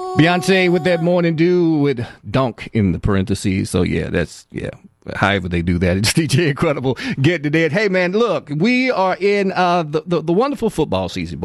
Beyonce with that Morning Dew with Donk in the parentheses. So, however they do that. It's DJ Incredible getting to that. Hey, man, look, we are in the wonderful football season,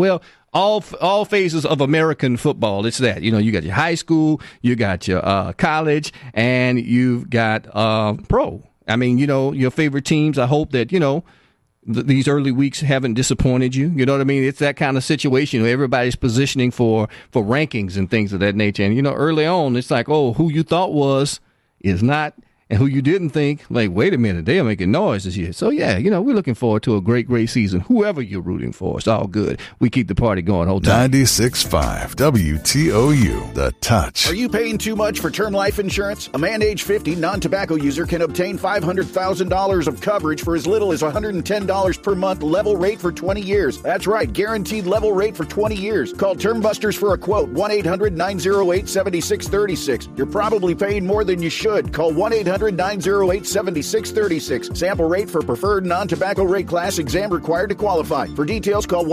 all phases of American football. It's that, you got your high school, you got your college, and you've got pro. I mean, your favorite teams. I hope that, these early weeks haven't disappointed you. You know what I mean? It's that kind of situation where everybody's positioning for rankings and things of that nature. And, early on, it's like, who you thought is not. And who you didn't think, like, wait a minute, they are making noise this year. So, we're looking forward to a great, great season. Whoever you're rooting for, it's all good. We keep the party going whole time. 96.5 WTOU, The Touch. Are you paying too much for term life insurance? A man age 50 non-tobacco user can obtain $500,000 of coverage for as little as $110 per month, level rate for 20 years. That's right, guaranteed level rate for 20 years. Call Term Busters for a quote, 1-800-908-7636. You're probably paying more than you should. Call 1-800-908-7636. Sample rate for preferred non-tobacco rate class. Exam required to qualify. For details, call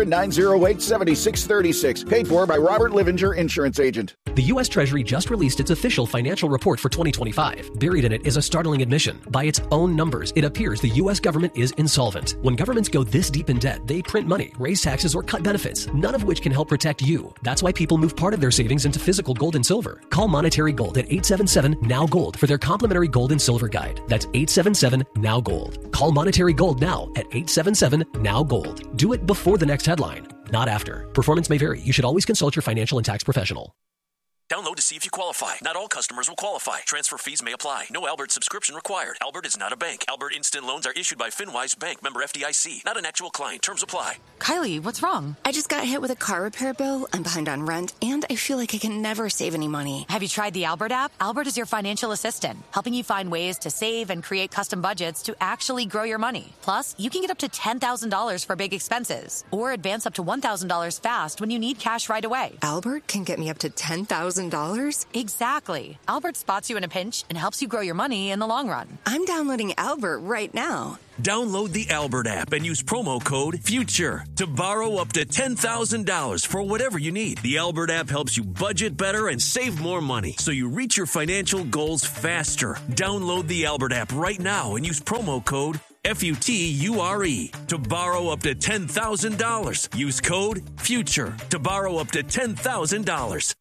1-800-908-7636. Paid for by Robert Livinger, Insurance Agent. The U.S. Treasury just released its official financial report for 2025. Buried in it is a startling admission. By its own numbers, it appears the U.S. government is insolvent. When governments go this deep in debt, they print money, raise taxes, or cut benefits, none of which can help protect you. That's why people move part of their savings into physical gold and silver. Call Monetary Gold at 877-NOW-GOLD for their complimentary gold and silver guide. That's 877-NOW-GOLD. Call Monetary Gold now at 877-NOW-GOLD. Do it before the next headline, not after. Performance may vary. You should always consult your financial and tax professional. Download to see if you qualify. Not all customers will qualify. Transfer fees may apply. No Albert subscription required. Albert is not a bank. Albert Instant Loans are issued by FinWise Bank, member FDIC. Not an actual client. Terms apply. Kylie, what's wrong? I just got hit with a car repair bill. I'm behind on rent, and I feel like I can never save any money. Have you tried the Albert app? Albert is your financial assistant, helping you find ways to save and create custom budgets to actually grow your money. Plus, you can get up to $10,000 for big expenses, or advance up to $1,000 fast when you need cash right away. Albert can get me up to $10,000? Exactly. Albert spots you in a pinch and helps you grow your money in the long run. I'm downloading Albert right now. Download the Albert app and use promo code FUTURE to borrow up to $10,000 for whatever you need. The Albert app helps you budget better and save more money so you reach your financial goals faster. Download the Albert app right now and use promo code FUTURE to borrow up to $10,000. Use code FUTURE to borrow up to $10,000.